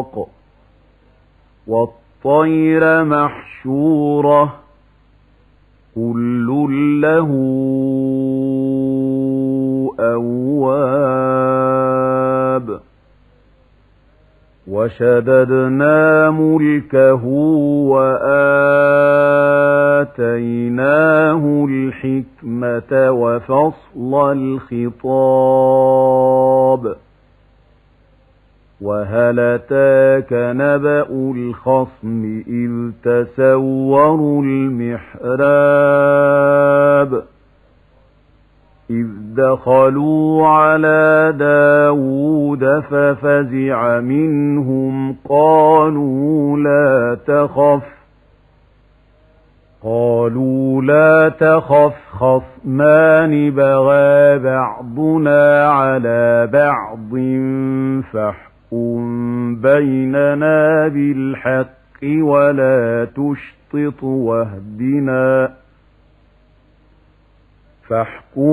إسحاق والطير محشورة كل له أواب وشددنا ملكه وآتيناه الحكمة وفصل الخطاب وهل أتاك نبأ الخصم إذ تسوروا المحراب إذ دخلوا على داود ففزع منهم قالوا لا تخف خصمان بغى بعضنا على بعض فاحكم بيننا بالحق ولا تشطط واهدنا